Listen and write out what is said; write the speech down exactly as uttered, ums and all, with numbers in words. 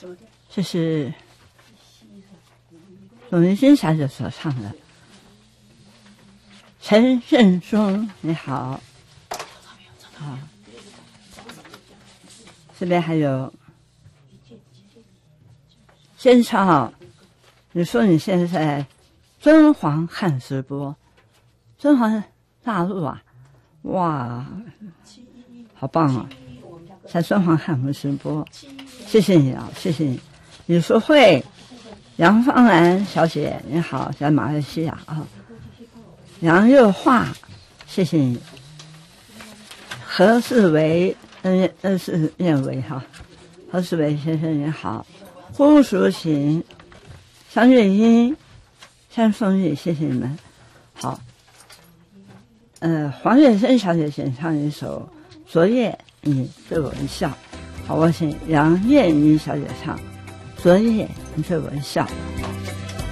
这是董玉君小姐所唱的。陈胜松，你好。好，这边还有先唱。你说你现在在敦煌看直播，敦煌大陆啊，哇，好棒啊！在敦煌看我们直播，谢谢你啊，谢谢你。李淑慧，杨芳兰小姐你好，在马来西亚啊。杨又化，谢谢你。何世维，嗯嗯是念维哈，何世维先生你好。胡淑琴，张月英，山凤玉，谢谢你们。好，呃，黄月珍小姐请唱一首《昨夜你对我一笑》。好，我请杨艳妮小姐唱《昨夜你对我一笑》。